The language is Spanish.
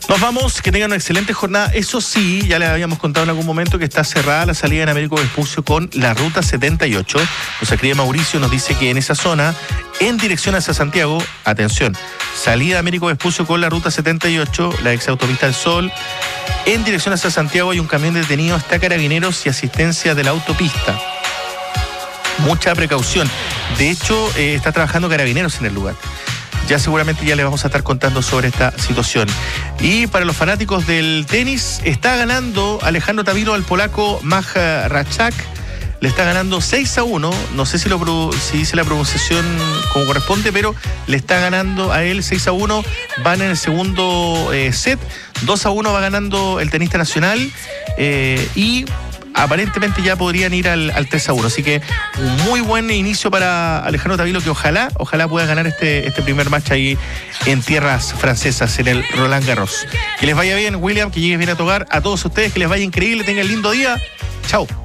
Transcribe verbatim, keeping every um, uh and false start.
Nos vamos, que tengan una excelente jornada. Eso sí, ya les habíamos contado en algún momento que está cerrada la salida en Américo Vespucio con la ruta setenta y ocho. Nos escribe Mauricio, nos dice que en esa zona, en dirección hacia Santiago, atención, salida de Américo Vespucio con la ruta setenta y ocho, la ex autopista del Sol. En dirección hacia Santiago hay un camión detenido, está Carabineros y asistencia de la autopista. Mucha precaución. De hecho, eh, está trabajando Carabineros en el lugar. Ya seguramente ya les vamos a estar contando sobre esta situación. Y para los fanáticos del tenis, está ganando Alejandro Tavilo al polaco Maja Rachak. Le está ganando seis a uno. No sé si, lo, si dice la pronunciación como corresponde, pero le está ganando a él seis a uno. Van en el segundo eh, set. dos a uno va ganando el tenista nacional. Eh, y aparentemente ya podrían ir al, al tres a uno. Así que un muy buen inicio para Alejandro Tavilo, que ojalá, ojalá pueda ganar este, este primer match ahí en tierras francesas, en el Roland Garros. Que les vaya bien, William, que llegues bien a tu hogar. A todos ustedes, que les vaya increíble, tengan lindo día. Chao.